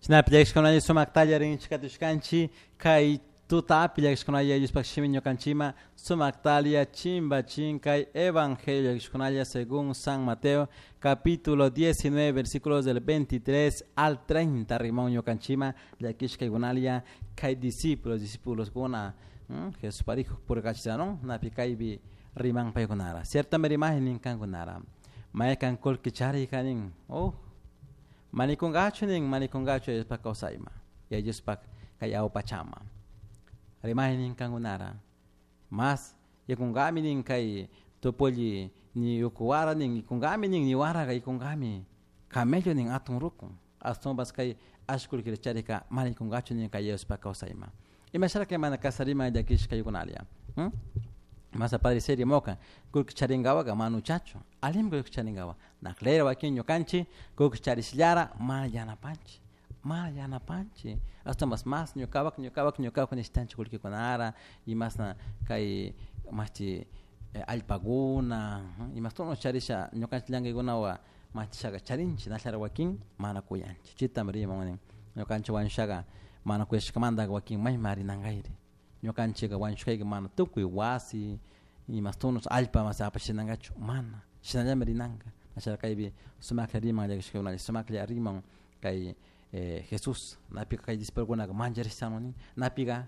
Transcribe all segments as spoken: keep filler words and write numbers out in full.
Snapjaks con ayi sumak tallarin chikatushkanchi kai tutapillaks con ayi yuspakshimiño kanchima sumak talia chimba chinkay evangelio con ayi según San Mateo capítulo diecinueve versículos del veintitrés al treinta rimonyo kanchima de kishkay gunalia kai discípulos discípulos guna Jesús parijo por kachano na pikai bi rimang pay kunara cierta merimahin kan kunara may kan kol kichari kaning oh manikong gacho ning manikong gacho es pa kausaima ya jus pa kayao pachama rimahin ning kangunara mas ya kung gami ning kay topoli ni ukuwara ning kung gami ning ni wara kay kung gami kamelyo ning atong rukong aston bas kay ashkul kircharika manikong gacho ning kayos pa kausaima imashara kay manakasarima da kish kay kunalia hm Masa padre serie moka kuk charingawa ga manu chacho alim kuk charingawa naklera wakinyo kanchi kuk charislara ma yana panchi ma yana panchi hasta mas mas nyo kawak nyo kawak nyo kawak ni stanchi kulki konara y mas na kai machi eh, alpaguna y mas tono charisha nyo kanchi lange guna wa machi shaga charinchi nashara wakin mana kuyanchi chita mri mongani nyo kanchi wan shaga mana kuyashkamanda wakin mai mari nangaire nyokan chega wan shkega mana tukui wasi y mastonos alpa mas apa shinangacho mana shinanya merinanga nashara kaibi sumakla rima ya shkega na sumakla rima kai eh, Jesus napika kai dispergona manjar sanoni napika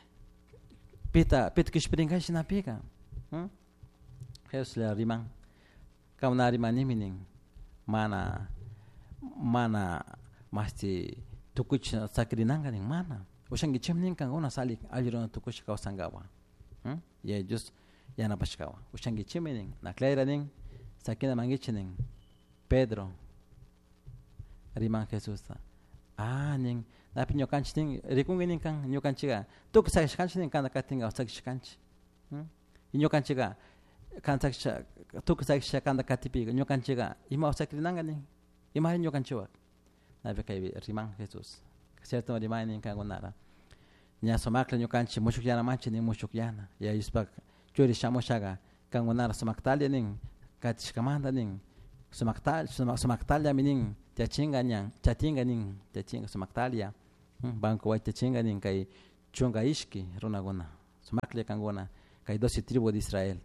pita pit kishpringa shinapika hm Jesus la rima kauna rima nimining mana mana masti tukuch sakrinanga ning mana Ushangi chemnin kan una salik aliro to kushka sangawa. Hm? Ye just yana pashkawa. Ushangi chemnin na klaira ning sakina mangichinin Pedro riman Jesus. Ah ning na pinyo kanchning rikungin kan nyo kanchiga. To kusak kanchning kan katinga usak kanch. Hm? Inyo kanchiga kan sak to kusak kan katipi nyo kanchiga ima usak rinanga ning. Ima nyo kanchiwa. Na bekai riman Jesus. Cierto de mining kan gonara nya somakla nyo kanchi mushuk yana manchi ni mushuk yana ya ispak chori shamoshaga kan gonara somaktalia ning katishkamanda ning somaktal somaktalia mining tachinga nyang chatinga ning tachinga somaktalia banko wa tachinga ning kai chunga ishki runa gona somakle kan gona kai dosi tribu de Israel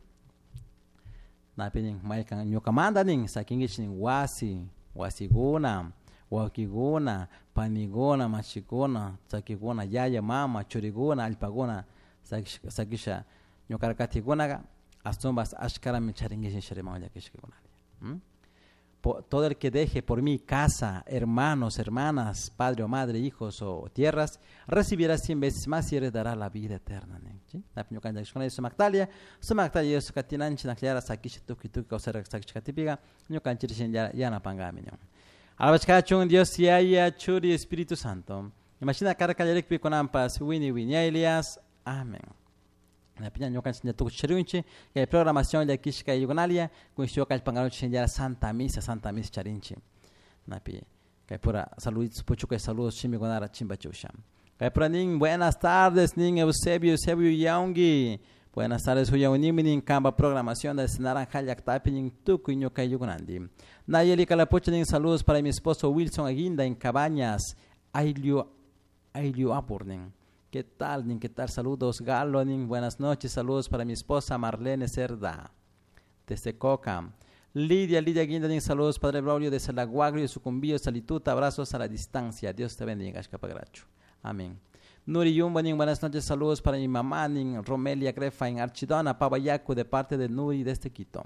na pening mai kan nyo kamanda ning sakingish ning wasi wasi gona wakigona panigona machigona sakigona yaya mama churigona alpagona sakisha nyokarakatigona astombas ashkara micharingish sherema ya kishigona ¿Mm? Todo el que deje por mí casa, hermanos, hermanas, padre o madre, hijos o tierras, recibirá cien veces más y heredará la vida eterna. ¿Sí? La piña canta con eso Magdalia, su Magdalia es catinanchi na clara sakish tuki tuki causar sakish katipiga, nyo canchirishin ya na pangaminyo. Alabachkachung Dios y haya churi Espíritu Santo. Imagina cara caleric piconampas, Winnie Winnie Elias. Amén. La piña nyokan sinya tu chirunchi, que programación de Kishka y Yugonalia, con su cal pangarochi ya Santa Misa, Santa Misa charinchi. Napi, que pura salud, puchuca salud, chimigonara chimbachusham. Que pura ning, buenas tardes, ning Eusebio, Eusebio Yaungi. Buenas tardes, Huyaunimini, Kamba programación de Naranja Yactapining, Tuku y Nyoka Yugonandi. Nayeli Calapuchaning, saludos para mi esposo Wilson Aguinda en Cabañas, Ailio, Ailio Aporning. ¿Qué tal, ning? ¿Qué tal? Saludos, Galoning. Buenas noches, saludos para mi esposa Marlene Cerda, desde Coca. Lidia, Lidia Aguinda, ning, saludos, Padre Braulio, desde la Guagrio, Sucumbío, Salituta, abrazos a la distancia. Dios te bendiga, Escapagracho. Amén. Nuri Yumbaning, buenas noches, saludos para mi mamá, ning, Romelia Grefa en Archidona, Pabayacu, de parte de Nuri desde Quito.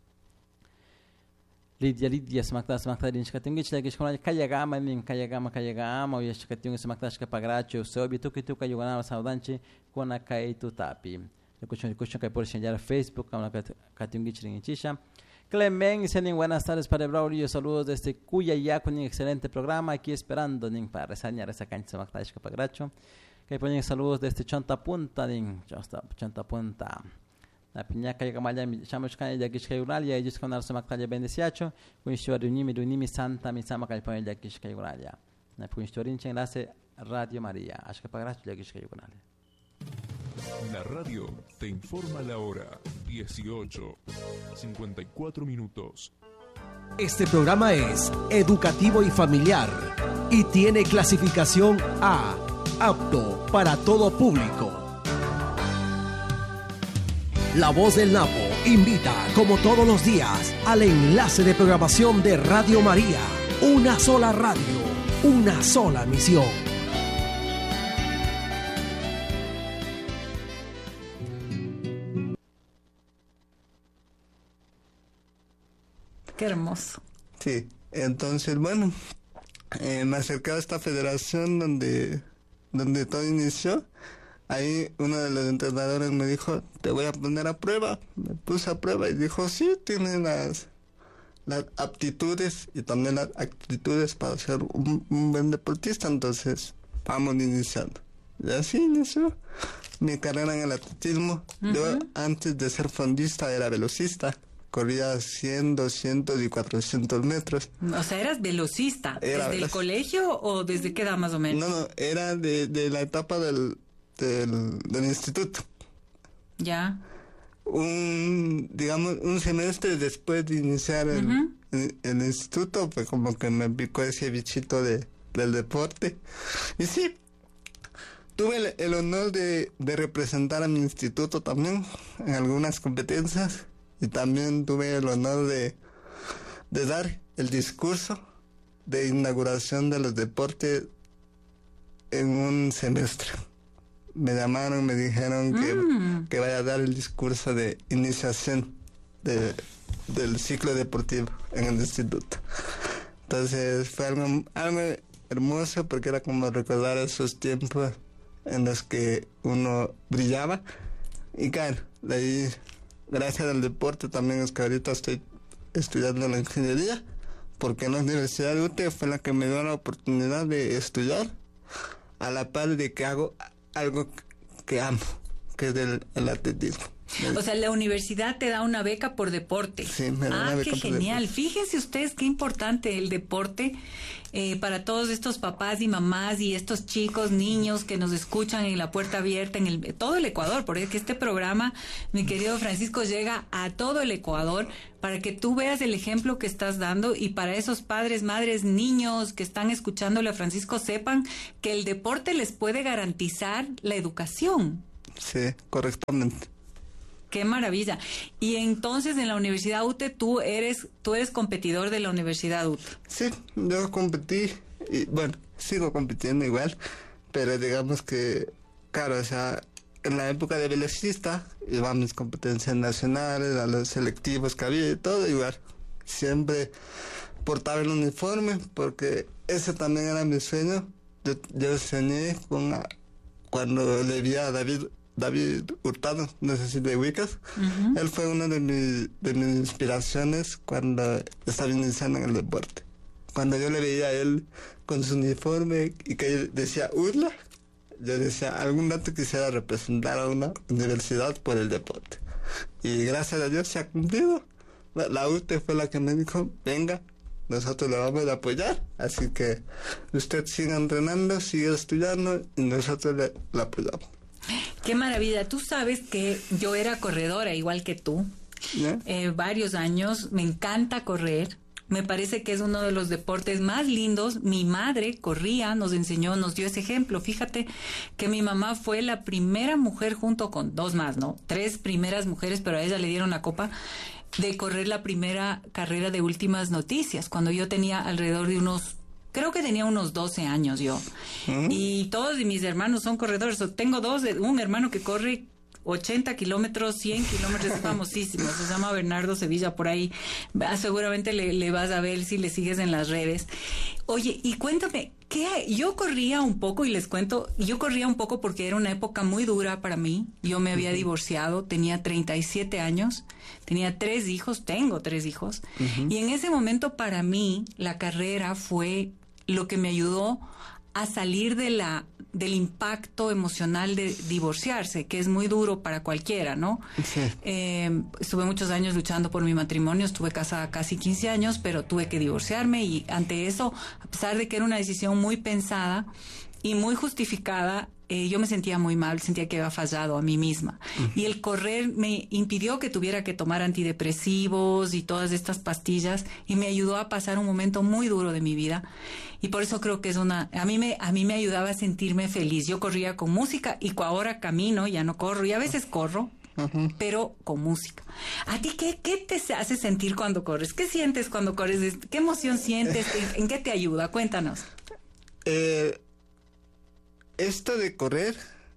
Lidia, Lidia, Smakta, Smakta, Rinchkatingich, Legishkona, Kayagama, ning, Kayagama, Kayagama, Yashkating, Smakta, Escapagracho, Sobi, Tuki, Tuka, Yuganava, Saudanchi, Kona, Kaitu, Tapi. Escuchan, escuchan, que por señalar Facebook, con la Katingich, Rinchisha. Clemen, sending buenas tardes para Braulio, saludos desde Cuya, con un excelente programa, aquí esperando ning, para reseñar esa cancha de Magdalena Capagracho, que ponen saludos desde Chonta Punta, ning, Chonta Punta. La piñaca llega maya, Shamushkan, ya Kishkayuralia, y con Arso Magdalena Bendeciacho, con historia de Unimi, de Unimi Santa, Misama, Calpone, ya Kishkayuralia. La historia enlace Radio María, Ashkapagracho, ya Kishkayuralia. La radio te informa la hora dieciocho, cincuenta y cuatro minutos. Este programa es educativo y familiar. y tiene clasificación A, apto para todo público. La Voz del Napo invita, como todos los días, al enlace de programación de Radio María. Una sola radio, una sola misión. Qué hermoso. Sí, entonces, bueno, eh, me acercaba a esta federación donde, donde todo inició. Ahí uno de los entrenadores me dijo, te voy a poner a prueba. Me puse a prueba y dijo, sí, tiene las, las aptitudes y también las actitudes para ser un, un buen deportista. Entonces, vamos iniciando. Y así inició mi carrera en el atletismo. Uh-huh. Yo, antes de ser fondista, era velocista. Corría cien, doscientos y cuatrocientos metros. O sea, ¿eras velocista? Era ¿Desde veloz. el colegio o desde qué edad más o menos? No, no, era de, de la etapa del, del, del instituto. Ya. Un, digamos, un semestre después de iniciar el, uh-huh. el, el instituto, pues como que me picó ese bichito de, del deporte. Y sí, tuve el, el honor de, de representar a mi instituto también en algunas competencias. Y también tuve el honor de, de dar el discurso de inauguración de los deportes en un semestre. Me llamaron, me dijeron que, mm. que vaya a dar el discurso de iniciación de, del ciclo deportivo en el instituto. Entonces fue algo, algo hermoso porque era como recordar esos tiempos en los que uno brillaba. Y claro, de ahí, gracias al deporte también es que ahorita estoy estudiando la ingeniería, porque en la Universidad de U T E fue la que me dio la oportunidad de estudiar a la par de que hago algo que amo, que es el, el atletismo. O sea, la universidad te da una beca por deporte. Sí, me da ah, una beca qué por genial. deporte. Fíjense ustedes qué importante el deporte eh, para todos estos papás y mamás y estos chicos, niños que nos escuchan en La Puerta Abierta, en el, todo el Ecuador, porque este programa, mi querido Francisco, llega a todo el Ecuador para que tú veas el ejemplo que estás dando y para esos padres, madres, niños que están escuchándole a Francisco sepan que el deporte les puede garantizar la educación. Sí, correctamente. Qué maravilla. Y entonces en la Universidad U T E tú eres tú eres competidor de la Universidad U T E. Sí, yo competí y bueno, sigo compitiendo igual, pero digamos que, claro, o sea, en la época de velocista iba a mis competencias nacionales, a los selectivos que había y todo igual. Siempre portaba el uniforme porque ese también era mi sueño. Yo, yo soñé con a, cuando le vi a David David Hurtado, no sé si te ubicas. Uh-huh. Él fue una de, mi, de mis inspiraciones cuando estaba iniciando en el deporte. Cuando yo le veía a él con su uniforme y que decía U R L A, yo decía, algún rato quisiera representar a una universidad por el deporte. Y gracias a Dios se ha cumplido. La, la U T E fue la que me dijo, venga, nosotros le vamos a apoyar. Así que usted siga entrenando, siga estudiando y nosotros le, le apoyamos. Qué maravilla. Tú sabes que yo era corredora igual que tú. ¿Yeah? Eh, varios años. Me encanta correr. Me parece que es uno de los deportes más lindos. Mi madre corría, nos enseñó, nos dio ese ejemplo. Fíjate que mi mamá fue la primera mujer junto con dos más, ¿no? Tres primeras mujeres, pero a ella le dieron la copa de correr la primera carrera de Últimas Noticias, cuando yo tenía alrededor de unos... Creo que tenía unos doce años yo. ¿Mm? Y todos mis hermanos son corredores. Tengo dos, un hermano que corre ochenta kilómetros, cien kilómetros, es famosísimo. Se llama Bernardo Sevilla, por ahí. Seguramente le, le vas a ver si le sigues en las redes. Oye, y cuéntame, ¿qué hay? Yo corría un poco, y les cuento, yo corría un poco porque era una época muy dura para mí. Yo me había uh-huh. divorciado, tenía treinta y siete años, tenía tres hijos, tengo tres hijos. Uh-huh. Y en ese momento para mí la carrera fue lo que me ayudó a salir de la del impacto emocional de divorciarse, que es muy duro para cualquiera, ¿no? Sí. Eh, estuve muchos años luchando por mi matrimonio, estuve casada casi quince años, pero tuve que divorciarme y ante eso, a pesar de que era una decisión muy pensada y muy justificada, eh, yo me sentía muy mal, sentía que había fallado a mí misma. Uh-huh. Y el correr me impidió que tuviera que tomar antidepresivos y todas estas pastillas, y me ayudó a pasar un momento muy duro de mi vida. Y por eso creo que es una... A mí me, a mí me ayudaba a sentirme feliz. Yo corría con música y ahora camino, ya no corro, y a veces corro, uh-huh. pero con música. ¿A ti qué, qué te hace sentir cuando corres? ¿Qué sientes cuando corres? ¿Qué emoción sientes? ¿En, en qué te ayuda? Cuéntanos. Eh, esto de correr,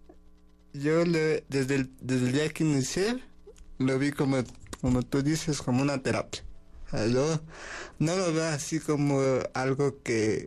yo le, desde, el, desde el día que inicié, lo vi como, como tú dices, como una terapia. O sea, yo no lo veo así como algo que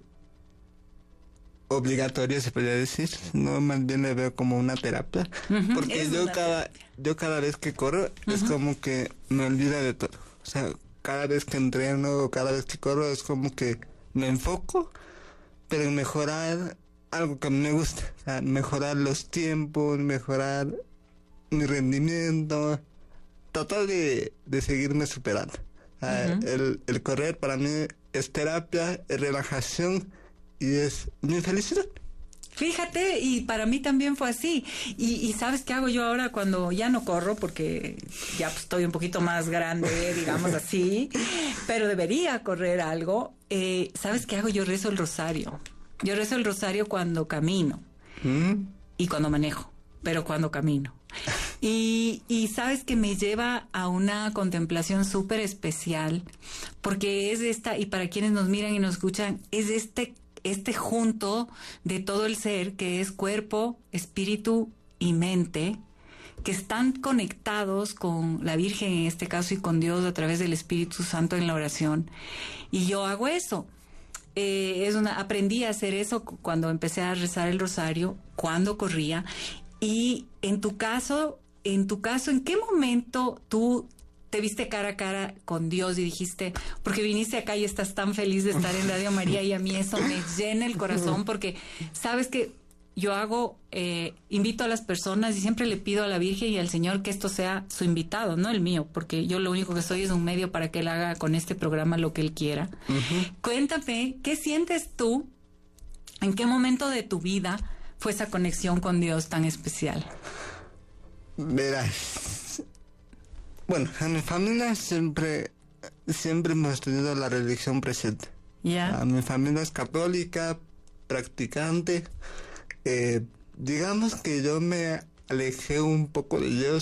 obligatorio, se podría decir, no, más bien lo veo como una terapia, uh-huh. porque es yo cada terapia. yo cada vez que corro, uh-huh. es como que me olvido de todo. O sea, cada vez que entreno o cada vez que corro es como que me enfoco, pero en mejorar algo que a mí me gusta, o sea, mejorar los tiempos, mejorar mi rendimiento, tratar de, de seguirme superando. O sea, uh-huh. el, el correr para mí es terapia, es relajación y es mi felicidad. Fíjate, y para mí también fue así. Y, y ¿sabes qué hago yo ahora cuando ya no corro? Porque ya pues, estoy un poquito más grande, digamos así, pero debería correr algo. Eh, ¿Sabes qué hago? Yo rezo el rosario. Yo rezo el rosario cuando camino ¿Mm? y cuando manejo, pero cuando camino. Y, y sabes que me lleva a una contemplación súper especial, porque es esta, y para quienes nos miran y nos escuchan, es este este junto de todo el ser que es cuerpo, espíritu y mente, que están conectados con la Virgen en este caso y con Dios a través del Espíritu Santo en la oración. Y yo hago eso. Eh, es una, aprendí a hacer eso cuando empecé a rezar el rosario, cuando corría. Y en tu caso, en tu caso, ¿en qué momento tú te viste cara a cara con Dios y dijiste, porque viniste acá y estás tan feliz de estar en Radio María, y a mí eso me llena el corazón, porque sabes que yo hago, eh, invito a las personas y siempre le pido a la Virgen y al Señor que esto sea su invitado, no el mío, porque yo lo único que soy es un medio para que Él haga con este programa lo que Él quiera. Uh-huh. Cuéntame, ¿qué sientes tú? ¿En qué momento de tu vida fue esa conexión con Dios tan especial? Verás, bueno, en mi familia siempre, siempre hemos tenido la religión presente. Ya. Yeah. Mi familia es católica, practicante. Eh, digamos que yo me alejé un poco de Dios